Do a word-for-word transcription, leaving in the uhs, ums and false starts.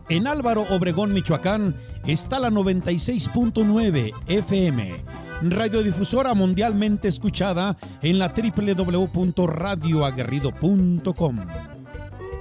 En Álvaro Obregón, Michoacán, está la noventa y seis punto nueve F M, radiodifusora mundialmente escuchada en la doble u doble u doble u punto radio aguerrido punto com.